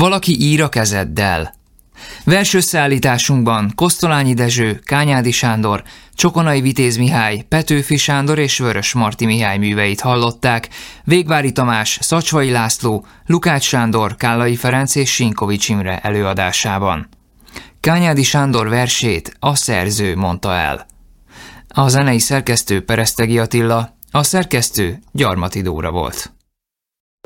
Valaki ír a kezeddel. Versösszeállításunkban Kosztolányi Dezső, Kányádi Sándor, Csokonai Vitéz Mihály, Petőfi Sándor és Vörös Marti Mihály műveit hallották, Végvári Tamás, Szacsvai László, Lukács Sándor, Kállai Ferenc és Sinkovics Imre előadásában. Kányádi Sándor versét a szerző mondta el. A zenei szerkesztő Peresztegi Attila, a szerkesztő Gyarmati Dóra volt.